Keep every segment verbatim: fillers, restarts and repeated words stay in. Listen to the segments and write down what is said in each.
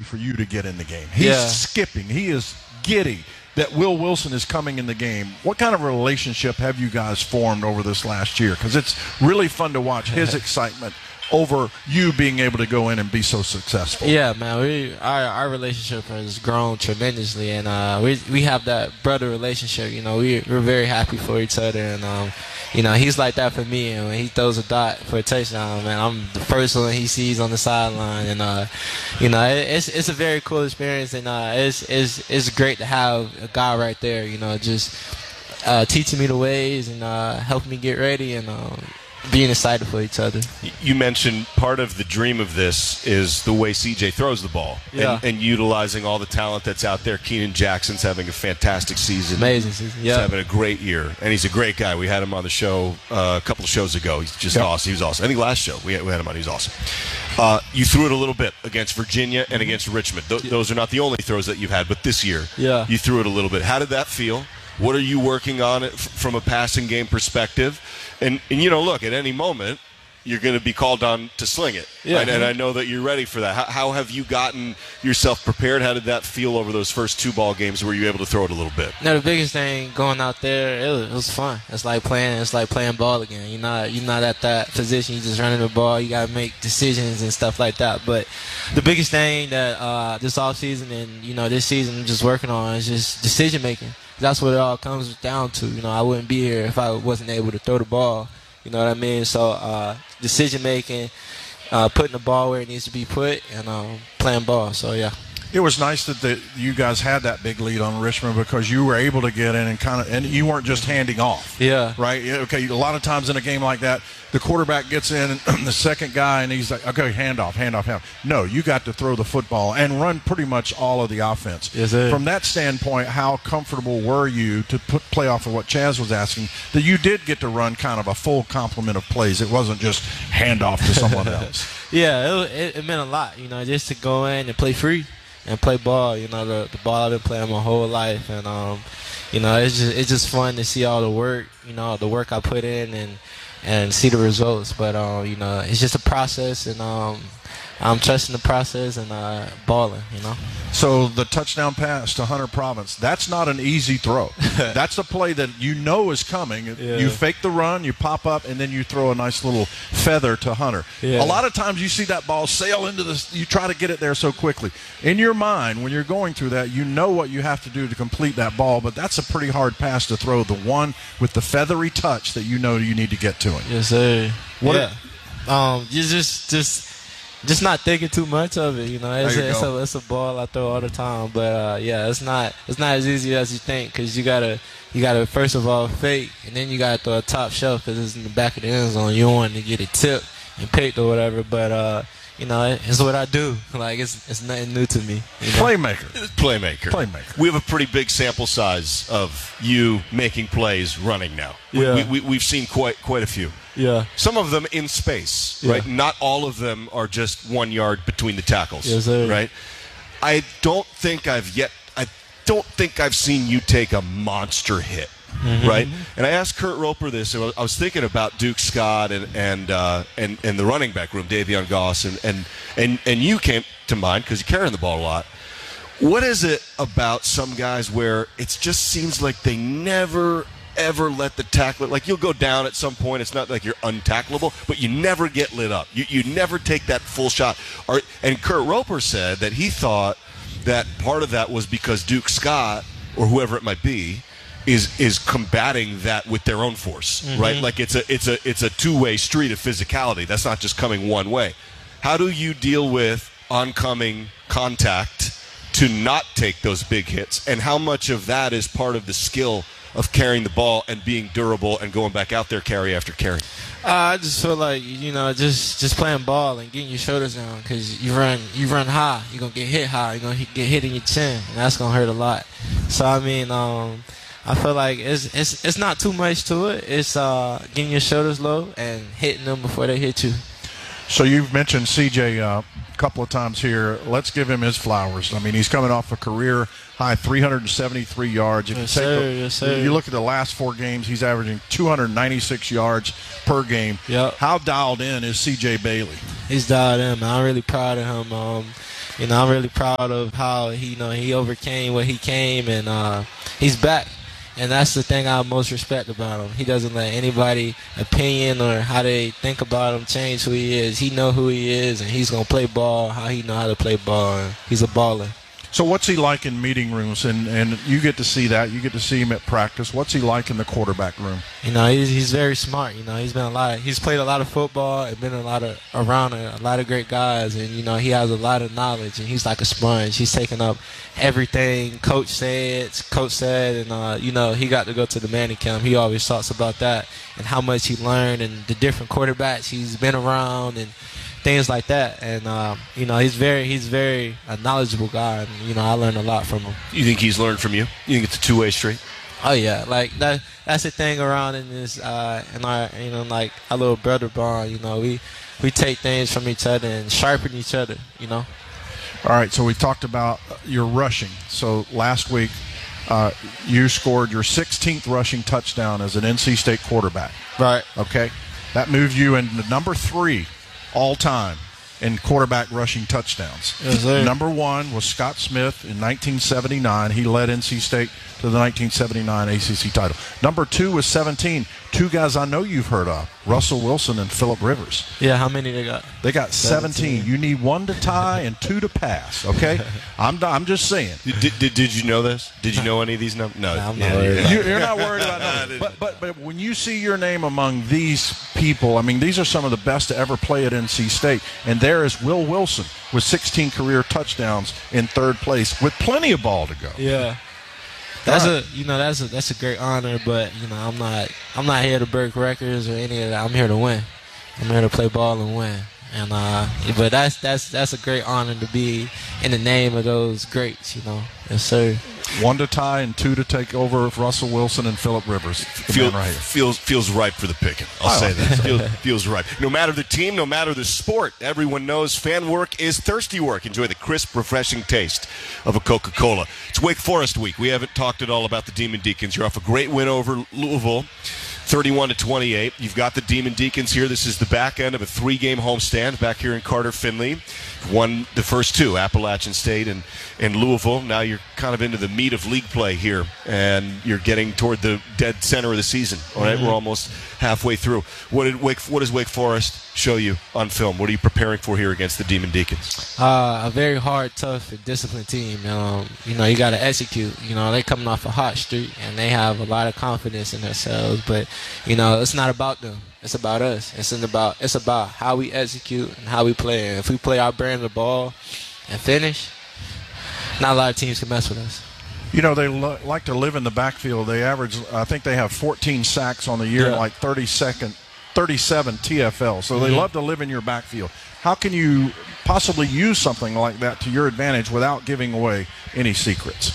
for you to get in the game. He's yeah. skipping. He is giddy that Will Wilson is coming in the game. What kind of a relationship have you guys formed over this last year? Because it's really fun to watch his excitement over you being able to go in and be so successful. Yeah, man, we our our relationship has grown tremendously, and uh, we we have that brother relationship. You know, we we're very happy for each other, and um, you know, he's like that for me. And when he throws a dot for a touchdown, man, I'm the first one he sees on the sideline, and uh, you know, it, it's it's a very cool experience, and uh, it's it's it's great to have a guy right there. You know, just uh, teaching me the ways and uh, helping me get ready, and. Um, being excited for each other. You mentioned part of the dream of this is the way C J throws the ball, yeah. and, and utilizing all the talent that's out there. Keenan Jackson's having a fantastic season. Amazing season, yeah. He's having a great year, and he's a great guy. We had him on the show uh, a couple of shows ago. He's just yep. awesome. He was awesome. I think last show we had, we had him on. He was awesome. Uh, you threw it a little bit against Virginia and against Richmond. Th- those are not the only throws that you've had, but this year yeah. you threw it a little bit. How did that feel? What are you working on it f- from a passing game perspective? And, and, you know, look, at any moment, you're going to be called on to sling it. Yeah. And, and I know that you're ready for that. How, how have you gotten yourself prepared? How did that feel over those first two ball games? Were you able to throw it a little bit? No, the biggest thing going out there, it was, it was fun. It's like playing It's like playing ball again. You're not, you're not at that position. You're just running the ball. You got to make decisions and stuff like that. But the biggest thing that uh, this offseason and, you know, this season I'm just working on is just decision making. That's what it all comes down to. You know, I wouldn't be here if I wasn't able to throw the ball. You know what I mean? So uh, decision making, uh, putting the ball where it needs to be put, and um, playing ball. So yeah. It was nice that the, you guys had that big lead on Richmond because you were able to get in and kind of, and you weren't just handing off. Yeah. Right? Okay, a lot of times in a game like that, the quarterback gets in, and the second guy, and he's like, okay, hand off, hand off, hand off. No, you got to throw the football and run pretty much all of the offense. Yes, sir. From that standpoint, how comfortable were you to put, play off of what Chaz was asking, that you did get to run kind of a full complement of plays? It wasn't just hand off to someone else. Yeah, it, it, it meant a lot, you know, just to go in and play free. And play ball, you know, the, the ball I've been playing my whole life, and um, you know, it's just it's just fun to see all the work, you know, the work I put in, and and see the results. But um, you know, it's just a process, and um, I'm trusting the process and uh, balling, you know. So the touchdown pass to Hunter Province, that's not an easy throw. That's a play that you know is coming. Yeah. You fake the run, you pop up, and then you throw a nice little feather to Hunter. Yeah. A lot of times you see that ball sail into the – you try to get it there so quickly. In your mind, when you're going through that, you know what you have to do to complete that ball, but that's a pretty hard pass to throw, the one with the feathery touch that you know you need to get to it. Yes, sir. What yeah. Um, you just just – Just not thinking too much of it, you know. It's, There you a, it's, go. a, it's a ball I throw all the time, but uh, yeah, it's not it's not as easy as you think, because you gotta you gotta first of all fake, and then you gotta throw a top shelf because it's in the back of the end zone. You don't want to get it tipped and picked or whatever, but uh, you know, it, it's what I do. Like it's it's nothing new to me. You know? Playmaker. Playmaker. Playmaker. We have a pretty big sample size of you making plays running now. Yeah. We, we, we've seen quite quite a few. Yeah. Some of them in space, Yeah. right? Not all of them are just one yard between the tackles, Yes, sir. right? I don't think I've yet. I don't think I've seen you take a monster hit, Mm-hmm. right? And I asked Kurt Roper this. And I was thinking about Duke Scott and and uh, and, and the running back room, Davion Goss, and and and, and you came to mind because you're carrying the ball a lot. What is it about some guys where it just seems like they never ever let the tackler, like you'll go down at some point, it's not like you're untackleable, but you never get lit up. You you never take that full shot. Or, and Kurt Roper said that he thought that part of that was because Duke Scott, or whoever it might be, is is combating that with their own force, mm-hmm. right? Like it's a it's a it's a two-way street of physicality. That's not just coming one way. How do you deal with oncoming contact to not take those big hits, and how much of that is part of the skill of carrying the ball and being durable and going back out there carry after carry? Uh, I just feel like, you know, just just playing ball and getting your shoulders down, because you run you run high, you're going to get hit high, you're going to get hit in your chin, and that's going to hurt a lot. So, I mean, um, I feel like it's it's it's not too much to it. It's uh, getting your shoulders low and hitting them before they hit you. So you've mentioned C J uh, a couple of times here. Let's give him his flowers. I mean, he's coming off a career-high three hundred seventy-three yards. If Yes, you, take sir. the, Yes, sir. you look at the last four games, he's averaging two hundred ninety-six yards per game. Yep. How dialed in is C J Bailey? He's dialed in, man. I'm really proud of him. Um, you know, I'm really proud of how he, you know, he overcame what he came, and uh, he's back. And that's the thing I most respect about him. He doesn't let anybody opinion or how they think about him change who he is. He know who he is, and he's gonna play ball how he know how to play ball. And he's a baller. So what's he like in meeting rooms? And, and you get to see that. You get to see him at practice. What's he like in the quarterback room? You know, he's, he's very smart. You know, he's been a lot. Of, he's played a lot of football and been a lot of around a, a lot of great guys. And you know, he has a lot of knowledge. And he's like a sponge. He's taking up everything Coach said. Coach said, and uh, you know, he got to go to the Manning camp. He always talks about that and how much he learned and the different quarterbacks he's been around and things like that. And uh, you know, he's very he's very a knowledgeable guy, and you know, I learned a lot from him. You think he's learned from you? You think it's a two-way street? Oh yeah, like that that's the thing around in this uh in our, you know, like our little brother bond. You know, we we take things from each other and sharpen each other, you know. All right, so we talked about your rushing. So last week uh, you scored your sixteenth rushing touchdown as an N C State quarterback. Right. Okay, that moved you into number three all time in quarterback rushing touchdowns. Yes, sir. Number one was Scott Smith in nineteen seventy-nine. He led N C State to the nineteen seventy-nine A C C title. Number two was seventeen. Two guys I know you've heard of, Russell Wilson and Phillip Rivers. Yeah, how many they got? They got seventeen. You need one to tie and two to pass, okay? I'm I'm just saying. Did, did, did you know this? Did you know any of these numbers? No. No, I'm not worried about You, you're not worried about numbers. But, but, but when you see your name among these people, I mean, these are some of the best to ever play at N C State. And there is Will Wilson with sixteen career touchdowns in third place with plenty of ball to go. Yeah. That's All right. a you know that's a that's a great honor, but you know I'm not I'm not here to break records or any of that. I'm here to win. I'm here to play ball and win. And uh, but that's that's that's a great honor to be in the name of those greats, you know. Yes, sir. One to tie and two to take over Russell Wilson and Phillip Rivers. The Feel, man right here. feels feels ripe for the picking. I'll Oh. say that. feels, feels ripe. No matter the team, no matter the sport, everyone knows fan work is thirsty work. Enjoy the crisp, refreshing taste of a Coca-Cola. It's Wake Forest week. We haven't talked at all about the Demon Deacons. You're off a great win over Louisville, thirty-one to twenty-eight. You've got the Demon Deacons here. This is the back end of a three-game homestand back here in Carter Finley. Won the first two, Appalachian State and, and Louisville. Now you're kind of into the meat of league play here, and you're getting toward the dead center of the season. All right, mm-hmm. We're almost halfway through. What did Wake? What does Wake Forest show you on film? What are you preparing for here against the Demon Deacons? Uh, a very hard, tough, and disciplined team. Um, you know, you got to execute. You know, they're coming off a hot streak, and they have a lot of confidence in themselves. But you know, it's not about them. It's about us. It's about it's about how we execute and how we play. And if we play our brand of ball and finish, not a lot of teams can mess with us. You know, they lo- like to live in the backfield. They average, I think they have fourteen sacks on the year Yeah. and like thirty-second, thirty-seven T F L. So they Mhm. love to live in your backfield. How can you possibly use something like that to your advantage without giving away any secrets?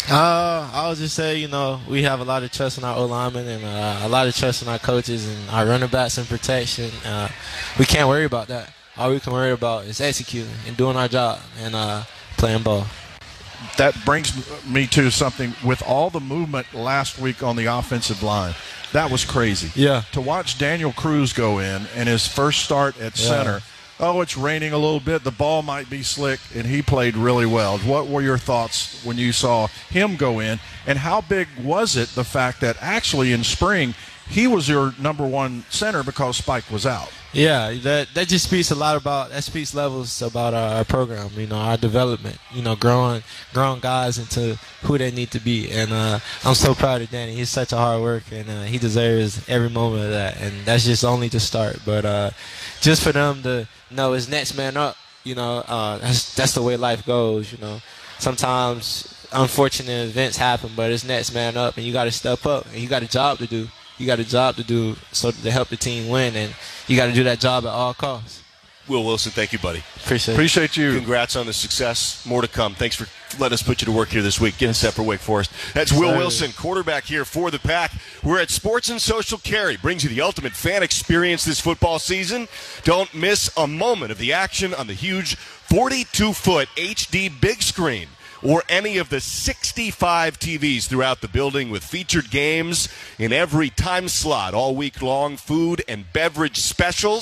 Uh, I would just say, you know, we have a lot of trust in our O-linemen and uh, a lot of trust in our coaches and our running backs and protection. Uh, we can't worry about that. All we can worry about is executing and doing our job and uh, playing ball. That brings me to something with all the movement last week on the offensive line. That was crazy. Yeah. To watch Daniel Cruz go in and his first start at Yeah. center. Oh, it's raining a little bit. The ball might be slick, and he played really well. What were your thoughts when you saw him go in? And how big was it, the fact that actually in spring he was your number one center because Spike was out? Yeah, that that just speaks a lot about that speaks levels about our, our program. You know, our development. You know, growing growing guys into who they need to be. And uh, I'm so proud of Danny. He's such a hard worker, and uh, he deserves every moment of that. And that's just only the start. But uh, just for them to know it's next man up. You know, uh, that's that's the way life goes. You know, sometimes unfortunate events happen, but it's next man up, and you got to step up, and you got a job to do. You got a job to do so to help the team win, and you got to do that job at all costs. Will Wilson, thank you, buddy. Appreciate it. Appreciate you. Congrats on the success. More to come. Thanks for letting us put you to work here this week. Getting set for Wake Forest. That's Will Sorry. Wilson, quarterback here for the Pack. We're at Sports and Social Carry. Brings you the ultimate fan experience this football season. Don't miss a moment of the action on the huge forty-two foot H D big screen or any of the sixty-five T Vs throughout the building with featured games in every time slot all week long, food and beverage specials.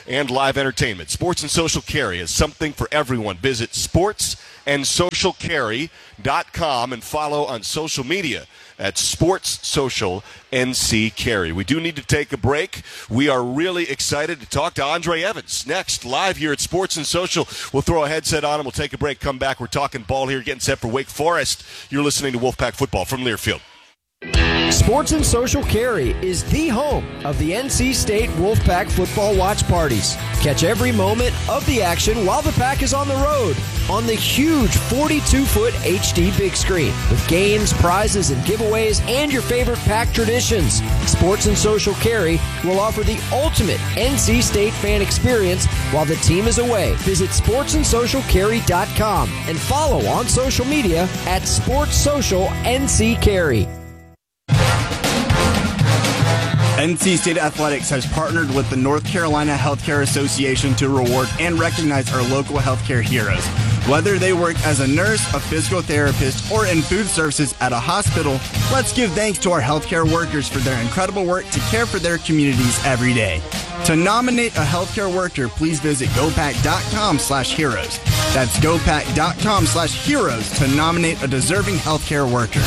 and live entertainment. Sports and Social Carry is something for everyone. Visit sports and social carry dot com and follow on social media at Sports Social N C Carry. We do need to take a break. We are really excited to talk to Andre Evans next, live here at Sports and Social. We'll throw a headset on and we'll take a break, come back. We're talking ball here, getting set for Wake Forest. You're listening to Wolfpack Football from Learfield. Sports and Social Carry is the home of the N C State Wolfpack football watch parties. Catch every moment of the action while the Pack is on the road on the huge forty-two foot H D big screen with games, prizes, and giveaways and your favorite Pack traditions. Sports and Social Carry will offer the ultimate N C State fan experience while the team is away. Visit sports and social carry dot com and follow on social media at Sports Social N C Carry. N C State Athletics has partnered with the North Carolina Healthcare Association to reward and recognize our local healthcare heroes. Whether they work as a nurse, a physical therapist, or in food services at a hospital, let's give thanks to our healthcare workers for their incredible work to care for their communities every day. To nominate a healthcare worker, please visit gopac.com slash heroes. That's gopac.com slash heroes to nominate a deserving healthcare worker.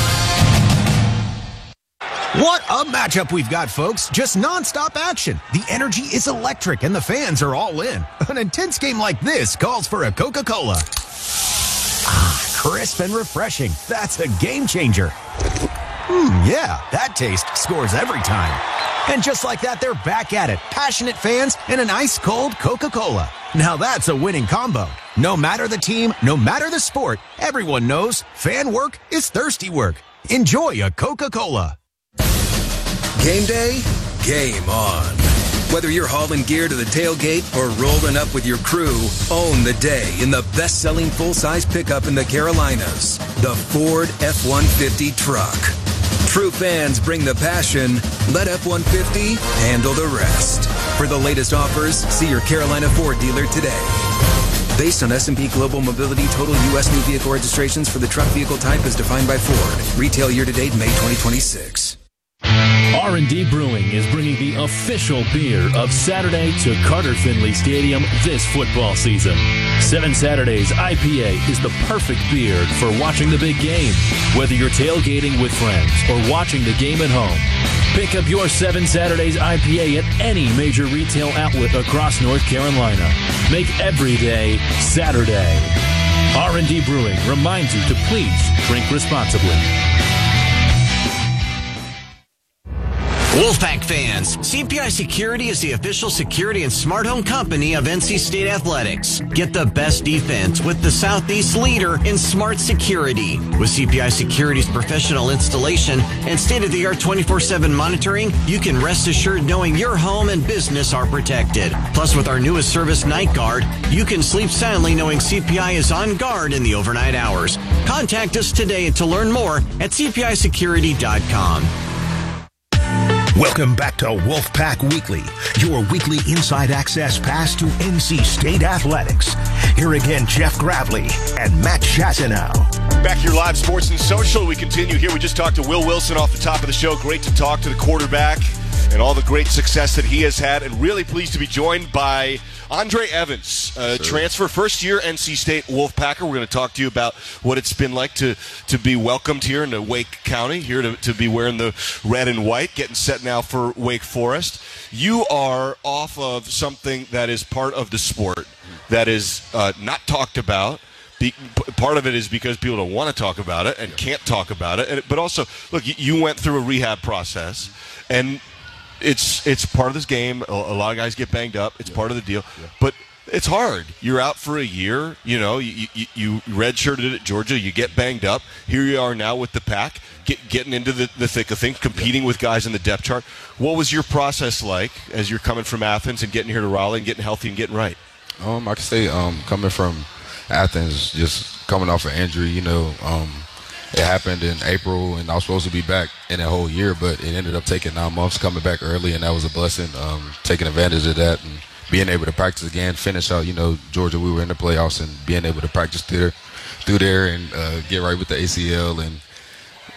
What a matchup we've got, folks. Just nonstop action. The energy is electric and the fans are all in. An intense game like this calls for a Coca-Cola. Ah, crisp and refreshing. That's a game changer. Hmm, yeah, that taste scores every time. And just like that, they're back at it. Passionate fans and an ice-cold Coca-Cola. Now that's a winning combo. No matter the team, no matter the sport, everyone knows fan work is thirsty work. Enjoy a Coca-Cola. Game day, game on. Whether you're hauling gear to the tailgate or rolling up with your crew, own the day in the best-selling full-size pickup in the Carolinas, the Ford F one fifty truck. True fans bring the passion. Let F one fifty handle the rest. For the latest offers, see your Carolina Ford dealer today. Based on S and P Global Mobility total U S new vehicle registrations for the truck vehicle type as defined by Ford. Retail year-to-date May twenty twenty-six. R and D Brewing is bringing the official beer of Saturday to Carter Finley Stadium this football season. Seven Saturdays I P A is the perfect beer for watching the big game, whether you're tailgating with friends or watching the game at home. Pick up your Seven Saturdays I P A at any major retail outlet across North Carolina. Make every day Saturday. R and D Brewing reminds you to please drink responsibly. Wolfpack fans, C P I Security is the official security and smart home company of N C State Athletics. Get the best defense with the Southeast leader in smart security. With C P I Security's professional installation and state-of-the-art twenty-four seven monitoring, you can rest assured knowing your home and business are protected. Plus, with our newest service, Night Guard, you can sleep soundly knowing C P I is on guard in the overnight hours. Contact us today to learn more at c p i security dot com. Welcome back to Wolfpack Weekly, your weekly inside access pass to N C State Athletics. Here again, Jeff Gravely and Matt Chazanow. Back here live, Sports and Social. We continue here. We just talked to Will Wilson off the top of the show. Great to talk to the quarterback and all the great success that he has had. And really pleased to be joined by Andre Evans, uh, transfer, first year N C State Wolfpacker. We're going to talk to you about what it's been like to to be welcomed here into Wake County, here to, to be wearing the red and white, getting set now for Wake Forest. You are off of something that is part of the sport that is uh, not talked about. Be, part of it is because people don't want to talk about it and can't talk about it. And, but also, look, you, you went through a rehab process, and It's it's part of this game. A, a lot of guys get banged up. It's yeah. part of the deal. Yeah. But it's hard. You're out for a year. You know, you, you, you redshirted at Georgia. You get banged up. Here you are now with the Pack, get, getting into the, the thick of things, competing yeah. with guys in the depth chart. What was your process like as you're coming from Athens and getting here to Raleigh and getting healthy and getting right? Um, I can say um, coming from Athens, just coming off an injury, you know, um, it happened in April, and I was supposed to be back in a whole year, but it ended up taking nine months coming back early, and that was a blessing, um, taking advantage of that and being able to practice again, finish out, you know, Georgia, we were in the playoffs, and being able to practice through, through there and uh, get right with the A C L and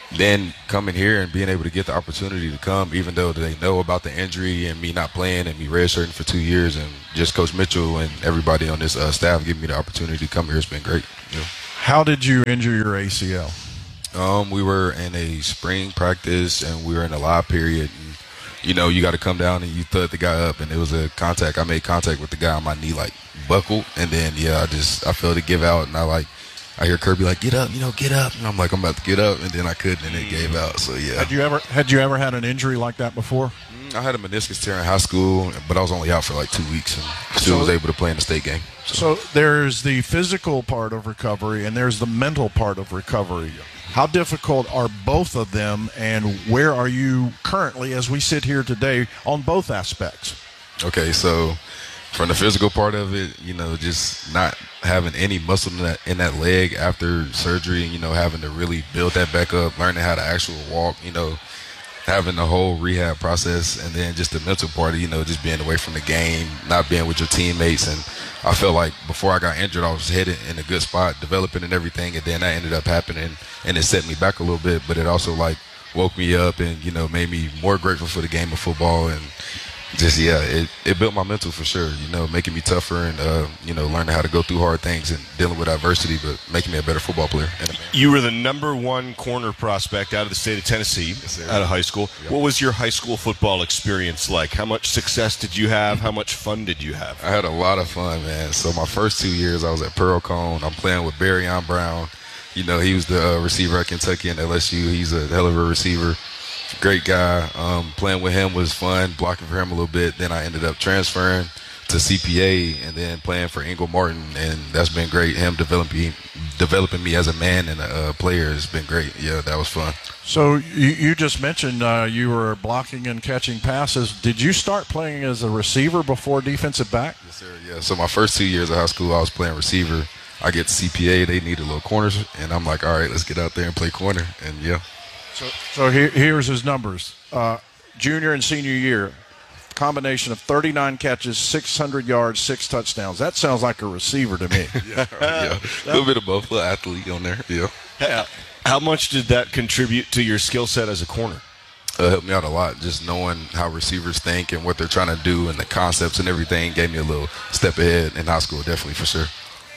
then coming here and being able to get the opportunity to come, even though they know about the injury and me not playing and me redshirting for two years, and just Coach Mitchell and everybody on this uh, staff giving me the opportunity to come here, it's been great. Yeah. How did you injure your A C L? Um, we were in a spring practice and we were in a live period. And, you know, you got to come down and you thud the guy up, and it was a contact. I made contact with the guy on my knee, like buckled, and then yeah, I just I felt it give out, and I like. I hear Kirby like, get up, you know, get up. And I'm like, I'm about to get up. And then I couldn't, and it gave out. So, yeah. Had you ever had you ever had an injury like that before? I had a meniscus tear in high school, but I was only out for like two weeks and still so, was able to play in the state game. So. so there's the physical part of recovery, and there's the mental part of recovery. How difficult are both of them, and where are you currently as we sit here today on both aspects? Okay, so from the physical part of it, you know, just not having any muscle in that, in that leg after surgery, you know, having to really build that back up, learning how to actually walk, you know, having the whole rehab process, and then just the mental part of, you know, just being away from the game, not being with your teammates. And I felt like before I got injured, I was headed in a good spot, developing and everything, and then that ended up happening, and it set me back a little bit, but it also, like, woke me up and, you know, made me more grateful for the game of football. And just, yeah, it, it built my mental for sure, you know, making me tougher and, uh, you know, learning how to go through hard things and dealing with adversity, but making me a better football player. You were the number one corner prospect out of the state of Tennessee, yes, out of high school. Yep. What was your high school football experience like? How much success did you have? How much fun did you have? I had a lot of fun, man. So my first two years, I was at Pearl Cone. I'm playing with Barryon Brown. You know, he was the uh, receiver at Kentucky and L S U. He's a hell of a receiver. Great guy. Um, playing with him was fun, blocking for him a little bit. Then I ended up transferring to C P A and then playing for Ingle Martin, and that's been great. Him developing developing me as a man and a, a player has been great. Yeah, that was fun. So you, you just mentioned uh, you were blocking and catching passes. Did you start playing as a receiver before defensive back? Yes, sir. Yeah. So my first two years of high school, I was playing receiver. I get to C P A, they needed little corners, and I'm like, all right, let's get out there and play corner, and yeah. So, so here, here's his numbers. Uh, junior and senior year, combination of thirty-nine catches, six hundred yards, six touchdowns. That sounds like a receiver to me. yeah, yeah. A little bit of both, a little athlete on there. Yeah. How, how much did that contribute to your skill set as a corner? Uh, helped me out a lot. Just knowing how receivers think and what they're trying to do and the concepts and everything gave me a little step ahead in high school, definitely for sure.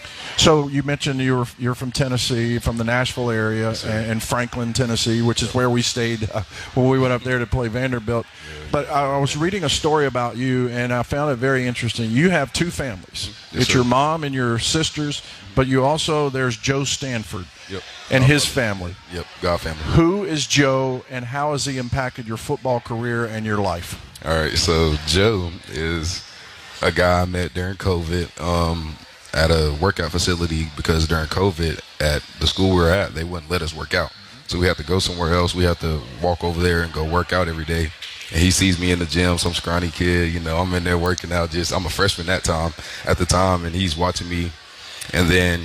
So you mentioned you were you're from Tennessee, from the Nashville area, yes, and, and Franklin, Tennessee, which is where we stayed uh, when we went up there to play Vanderbilt. Yeah. But I was reading a story about you, and I found it very interesting. You have two families. Yes, it's sir. Your mom and your sisters, but you also, there's Joe Stanford yep. and God his family. family. Yep, God family. Who is Joe, and how has he impacted your football career and your life? All right, so Joe is a guy I met during COVID. Um, at a workout facility, because during COVID at the school we were at, they wouldn't let us work out. So we had to go somewhere else. We had to walk over there and go work out every day. And he sees me in the gym, some scrawny kid, you know, I'm in there working out. Just I'm a freshman that time, at the time, and he's watching me. And then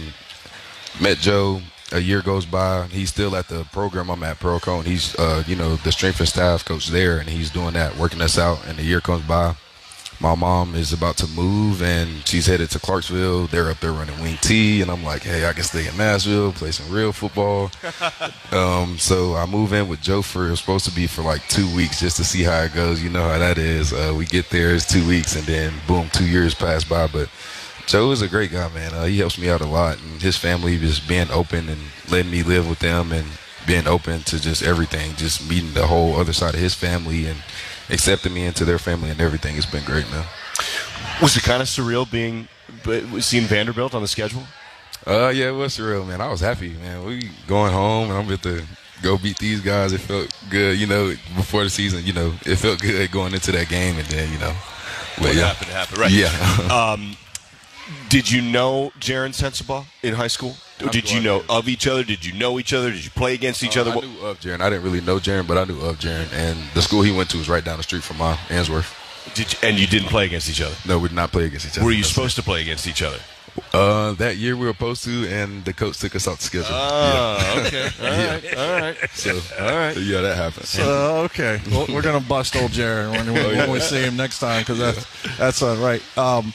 met Joe. A year goes by. He's still at the program I'm at, Pearl Cone. He's, uh, you know, the strength and staff coach there, and he's doing that, working us out. And the year comes by. My mom is about to move, and she's headed to Clarksville. They're up there running wing T, and I'm like, hey, I can stay in Nashville, play some real football. um, so I move in with Joe for, it was supposed to be for like two weeks just to see how it goes. You know how that is. Uh, we get there, it's two weeks, and then boom, two years pass by. But Joe is a great guy, man. Uh, he helps me out a lot, and his family just being open and letting me live with them and being open to just everything, just meeting the whole other side of his family and accepting me into their family and everything. It's been great, man. Was it kind of surreal being seeing Vanderbilt on the schedule? Uh, yeah, it was surreal, man. I was happy, man. We going home, and I'm about to go beat these guys. It felt good, you know, before the season. You know, it felt good going into that game, and then, you know. What yeah. happened happened, right? Yeah. um, did you know Jaron Sensabaugh in high school? Or did you know of each other? Did you know each other? Did you play against each uh, other? I knew of Jaron. I didn't really know Jaron, but I knew of Jaron. And the school he went to was right down the street from mine, Answorth. Did you, and you didn't play against each other? No, we did not play against each other. Were you supposed to play against each other? Uh, that year we were supposed to, and the coach took us off the schedule. Oh, yeah. okay. All right. Yeah. All right. So, all right. So yeah, that happened. So, okay. Well, we're going to bust old Jaron when, when, oh, yeah. when we see him next time, because that's, that's uh, right. Um,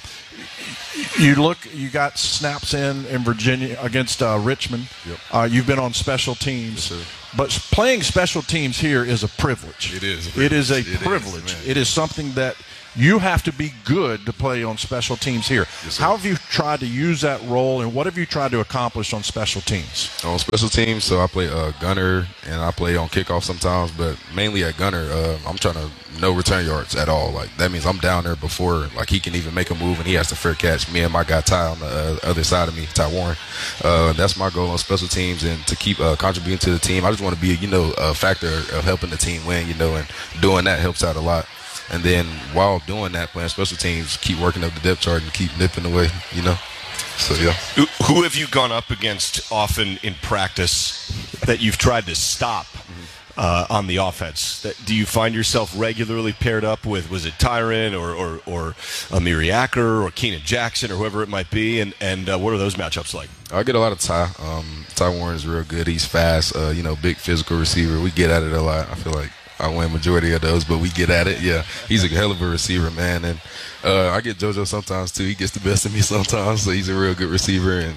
You look. You got snaps in in Virginia against uh, Richmond. Yep. Uh, you've been on special teams. Yes, but playing special teams here is a privilege. It is. A it is a It privilege. Is, it is something that you have to be good to play on special teams here. Yes, sir. How have you tried to use that role, and what have you tried to accomplish on special teams? On special teams, so I play uh, gunner, and I play on kickoff sometimes, but mainly at gunner, uh, I'm trying to no return yards at all. Like that means I'm down there before like he can even make a move, and he has to fair catch. Me and my guy Ty on the uh, other side of me, Ty Warren. Uh, that's my goal on special teams, and to keep uh, contributing to the team. I just want to be, you know, a factor of helping the team win, you know, and doing that helps out a lot. And then while doing that, playing special teams, keep working up the depth chart and keep nipping away, you know. So, yeah. Who, who have you gone up against often in practice that you've tried to stop uh, on the offense? That, do you find yourself regularly paired up with, was it Tyron or or, or Amiri Acker or Keenan Jackson or whoever it might be? And, and uh, what are those matchups like? I get a lot of Ty. Um, Ty Warren is real good. He's fast, uh, you know, big physical receiver. We get at it a lot. I feel like I win majority of those, but we get at it. Yeah, he's a hell of a receiver, man. And uh, I get JoJo sometimes, too. He gets the best of me sometimes, so he's a real good receiver. And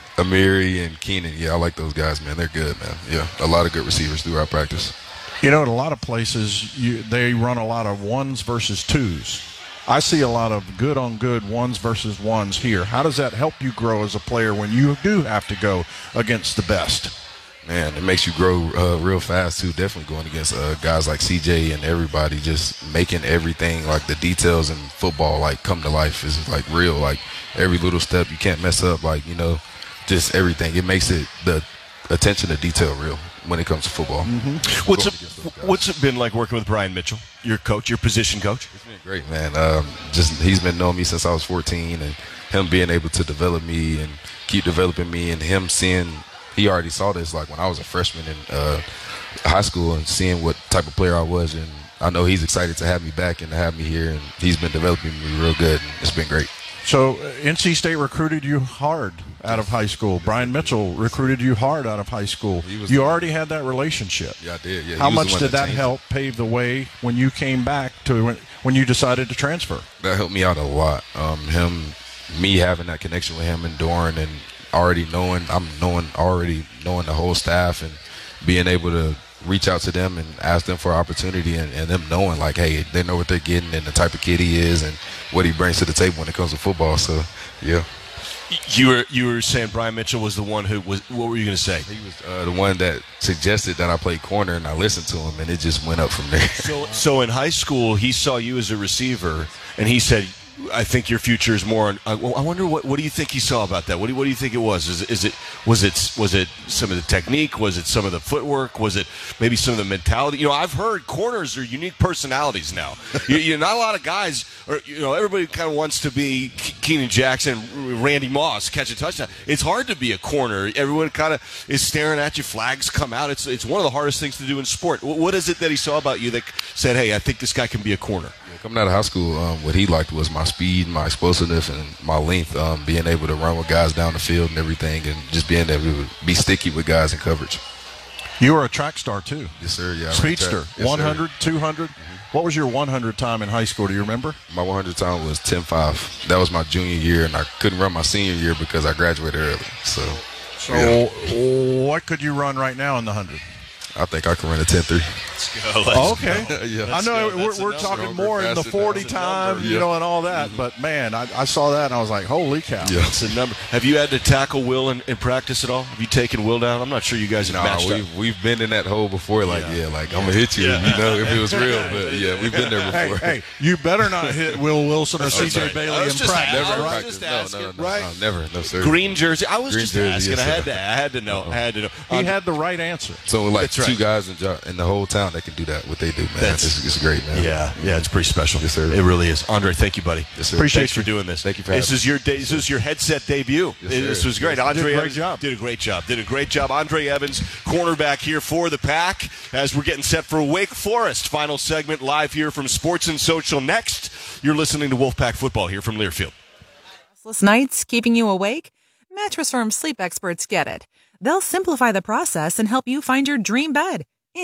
Amiri and Keenan, yeah, I like those guys, man. They're good, man. Yeah, a lot of good receivers throughout practice. You know, in a lot of places, you, they run a lot of ones versus twos. I see a lot of good-on-good ones versus ones here. How does that help you grow as a player when you do have to go against the best? Man, it makes you grow uh, real fast, too. Definitely going against uh, guys like C J and everybody, just making everything, like the details in football, like come to life. Is like real, like every little step you can't mess up, like, you know, just everything. It makes it the attention to detail real when it comes to football. Mm-hmm. What's it, what's it been like working with Brian Mitchell, your coach, your position coach? It's been great, man. Um, just he's been knowing me since I was fourteen, and him being able to develop me and keep developing me, and him seeing – he already saw this like when I was a freshman in uh, high school and seeing what type of player I was, and I know he's excited to have me back and to have me here, and he's been developing me real good, and it's been great. So uh, N C State recruited you hard out of high school. Brian Mitchell recruited you hard out of high school. You already had that relationship. Yeah, I did. Yeah, How much did that help pave the way when you came back to when, when you decided to transfer? That helped me out a lot. Um, him, me having that connection with him and Doran, and already knowing, I'm knowing already knowing the whole staff and being able to reach out to them and ask them for an opportunity, and, and them knowing like, hey, they know what they're getting and the type of kid he is and what he brings to the table when it comes to football. So, yeah. You were you were saying Brian Mitchell was the one who was. What were you going to say? He was uh, the one that suggested that I play corner, and I listened to him, and it just went up from there. So, so in high school, he saw you as a receiver, and he said, I think your future is more on. I wonder what what do you think he saw about that? What do what do you think it was? Is, is it was it was it some of the technique? Was it some of the footwork? Was it maybe some of the mentality? You know, I've heard corners are unique personalities now. you, you not a lot of guys, or you know, everybody kind of wants to be Keenan Jackson, Randy Moss, catch a touchdown. It's hard to be a corner. Everyone kind of is staring at you. Flags come out. It's it's one of the hardest things to do in sport. What is it that he saw about you that said, "Hey, I think this guy can be a corner"? Coming out of high school, um, what he liked was my speed, my explosiveness, and my length, um, being able to run with guys down the field and everything, and just being able to be sticky with guys in coverage. You were a track star, too. Yes, sir. Yeah, Speedster, yes, one hundred, sir. two hundred. Mm-hmm. What was your one hundred time in high school? Do you remember? My one hundred time was ten five. That was my junior year, and I couldn't run my senior year because I graduated early. So, so yeah. What could you run right now in the one hundred? I think I can run a ten three. Let's go. Let's oh, okay. Go. Yeah. I know we're, we're talking more in the forty time, you know, and all that. Mm-hmm. But, man, I, I saw that, and I was like, holy cow. Yeah. That's a number. Have you had to tackle Will in, in practice at all? Have you taken Will down? I'm not sure you guys have nah, matched we've, up. We've been in that hole before, like, yeah, yeah like, I'm going to hit you, yeah. you know, if it was real. But, yeah, we've been there before. Hey, hey you better not hit Will Wilson or C J right. Bailey in practice. Never right? practice. No, no, no, no, right? no, never. No, sir. Green jersey. I was Green just jersey, asking. yes, I had sir. to. I had to know. I had to know. He um, had the right answer. So, like, That's two right. guys in, in the whole town that can do that, what they do, man. That's, it's, it's great, man. Yeah, yeah, it's pretty special. Yes, sir. It really is. Andre, thank you, buddy. Yes, sir. Appreciate Thanks you. for doing this. Thank you for This having is your day. This is your headset debut. Yes, this sir. was great. Yes, Andre did a great Evans job. did a great job. Did a great job. Andre Evans, cornerback here for the Pack, as we're getting set for Wake Forest. Final segment live here from Sports and Social. Next, you're listening to Wolfpack Football here from Learfield. Restless nights keeping you awake? Mattress Firm sleep experts get it. They'll simplify the process and help you find your dream bed. And in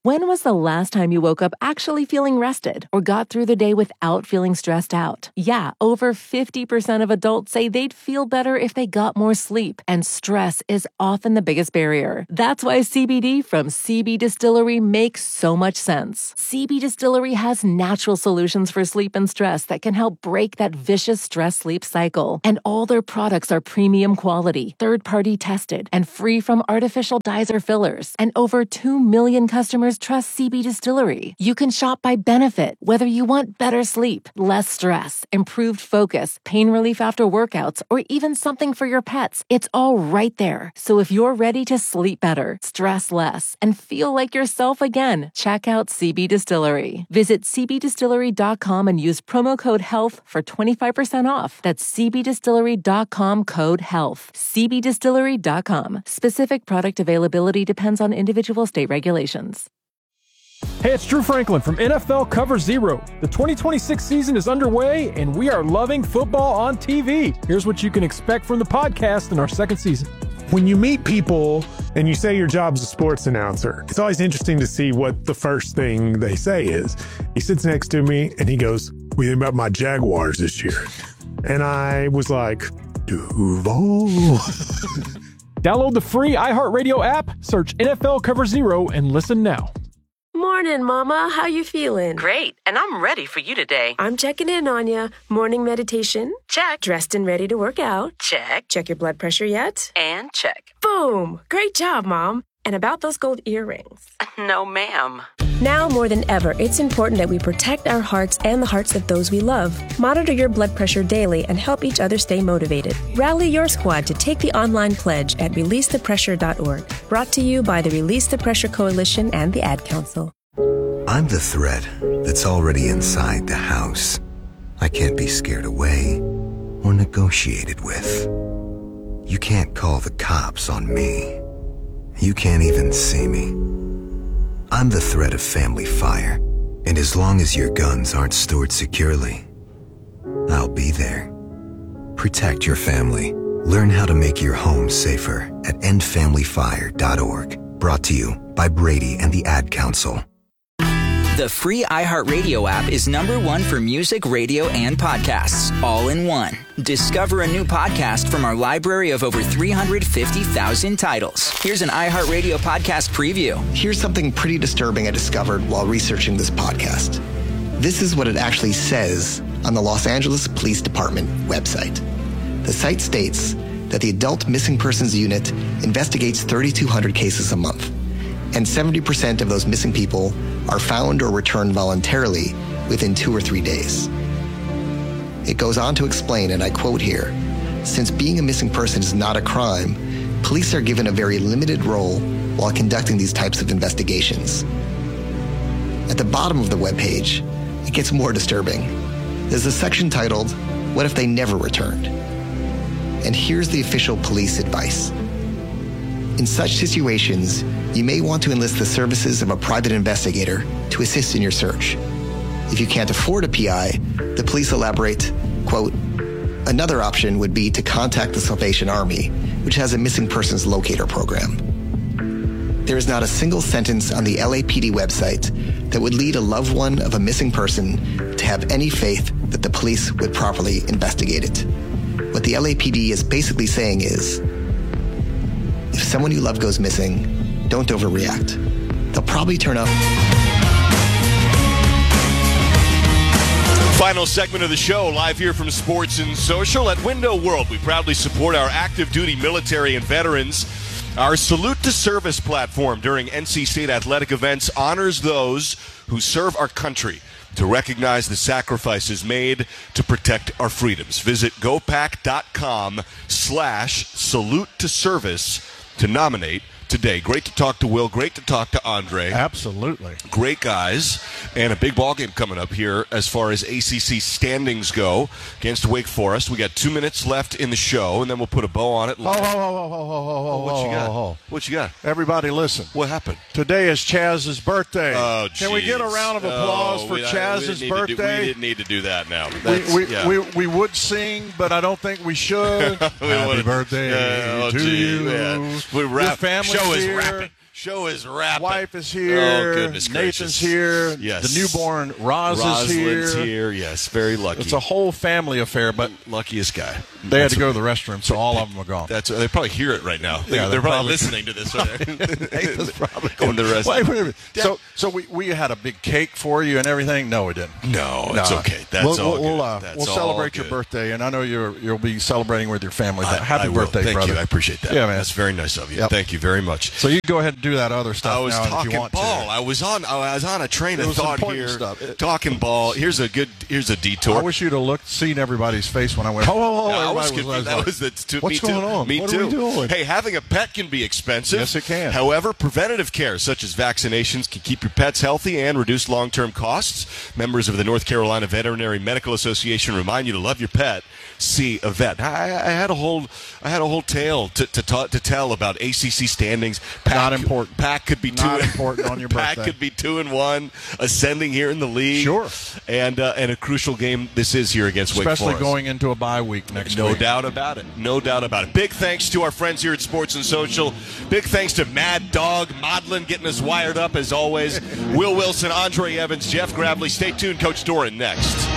When was the last time you woke up actually feeling rested or got through the day without feeling stressed out? Yeah, over fifty percent of adults say they'd feel better if they got more sleep, and stress is often the biggest barrier. That's why C B D from C B Distillery makes so much sense. C B Distillery has natural solutions for sleep and stress that can help break that vicious stress-sleep cycle. And all their products are premium quality, third-party tested, and free from artificial dyes or fillers. And over two million customers trust C B Distillery. You can shop by benefit, whether you want better sleep, less stress, improved focus, pain relief after workouts, or even something for your pets. It's all right there. So if you're ready to sleep better, stress less, and feel like yourself again, check out C B Distillery. Visit c b distillery dot com and use promo code HEALTH for twenty-five percent off. That's c b distillery dot com code HEALTH. c b distillery dot com. Specific product availability depends on individual state regulations. Hey, it's Drew Franklin from N F L Cover Zero. The twenty twenty-six season is underway, and we are loving football on T V. Here's what you can expect from the podcast in our second season. When you meet people and you say your job's a sports announcer, it's always interesting to see what the first thing they say is. He sits next to me, and he goes, "What do you think about my Jaguars this year?" And I was like, Duval. Download the free iHeartRadio app, search N F L Cover Zero, and listen now. Morning, Mama. How you feeling? Great, and I'm ready for you today. I'm checking in on ya. Morning meditation? Check. Dressed and ready to work out? Check. Check your blood pressure yet? And check. Boom! Great job, Mom. And about those gold earrings? No, ma'am. Now more than ever, it's important that we protect our hearts and the hearts of those we love. Monitor your blood pressure daily and help each other stay motivated. Rally your squad to take the online pledge at release the pressure dot org. Brought to you by the Release the Pressure Coalition and the Ad Council. I'm the threat that's already inside the house. I can't be scared away or negotiated with. You can't call the cops on me. You can't even see me. I'm the threat of family fire, and as long as your guns aren't stored securely, I'll be there. Protect your family. Learn how to make your home safer at end family fire dot org. Brought to you by Brady and the Ad Council. The free iHeartRadio app is number one for music, radio, and podcasts, all in one. Discover a new podcast from our library of over three hundred fifty thousand titles. Here's an iHeartRadio podcast preview. Here's something pretty disturbing I discovered while researching this podcast. This is what it actually says on the Los Angeles Police Department website. The site states that the Adult Missing Persons Unit investigates thirty-two hundred cases a month, and seventy percent of those missing people are found or returned voluntarily within two or three days. It goes on to explain, and I quote here, "Since being a missing person is not a crime, police are given a very limited role while conducting these types of investigations." At the bottom of the webpage, it gets more disturbing. There's a section titled, "What if they never returned?" And here's the official police advice. In such situations, you may want to enlist the services of a private investigator to assist in your search. If you can't afford a P I, the police elaborate, quote, "Another option would be to contact the Salvation Army, which has a missing persons locator program." There is not a single sentence on the L A P D website that would lead a loved one of a missing person to have any faith that the police would properly investigate it. What the L A P D is basically saying is, if someone you love goes missing, don't overreact. They'll probably turn up. Final segment of the show, live here from Sports and Social at Window World. We proudly support our active duty military and veterans. Our Salute to Service platform during N C State athletic events honors those who serve our country to recognize the sacrifices made to protect our freedoms. Visit gopac.com slash salute to service to nominate today. Great to talk to Will. Great to talk to Andre. Absolutely. Great guys. And a big ball game coming up here as far as A C C standings go against Wake Forest. We got two minutes left in the show, and then we'll put a bow on it. Oh, oh, oh, oh, oh, oh, oh, what you got? oh, oh. What you got? Everybody listen. What happened? Today is Chaz's birthday. Oh, Can we get a round of applause oh, for we, Chaz's we birthday? Do, we didn't need to do that now. We, we, yeah. we, we would sing, but I don't think we should. we Happy wanna, birthday uh, oh, to gee, you. Yeah. We're Your rap, family's show is here. rapping. Show is wrapping. Wife is here. Oh, goodness Nathan's gracious. here. Yes. The newborn Roz is here. Rosalind's here. Yes, very lucky. It's a whole family affair, but luckiest guy. They had That's to go what- to the restroom, so all of them are gone. That's they probably hear it right now. They, Yeah, they're, they're probably, probably- listening to this. Right now. Nathan's probably going to the rest. Wait, wait a minute. So, so we, we had a big cake for you and everything? No, we didn't. No, it's okay. That's we'll, all we'll, good. We'll, uh, That's we'll all celebrate your good. birthday, and I know you're, you'll be celebrating with your family. I, Happy I will. birthday, Thank brother. you. I appreciate that. Yeah, man. That's very nice of you. Yep. Thank you very much. So you go ahead and do that other stuff I was now if talking you want ball. to. I was on. I was on a train It of was thought important here. stuff. It- talking ball. Here's a good. Here's a detour. I wish you'd have looked, seen everybody's face when I went, oh, oh, oh. Yeah, I was everybody confused. That like, was that's too, what's me going too. on? Me What too. are we doing? Hey, having a pet can be expensive. Yes, it can. However, preventative care such as vaccinations can keep your pets healthy and reduce long-term costs. Members of the North Carolina Veterinary Medical Association remind you to love your pet. See a vet. I, I had a whole, I had a whole tale to to, ta- to tell about A C C standings. Pack, Not important. Pack could be Not two. important on your Pack birthday. could be two and one, ascending here in the league. Sure. And uh, and a crucial game this is here against Wake Especially Forest. going into a bye week next No week. doubt about it. No doubt about it. Big thanks to our friends here at Sports and Social. Big thanks to Mad Dog Modlin getting us wired up as always. Will Wilson, Andre Evans, Jeff Gravely. Stay tuned. Coach Doran next.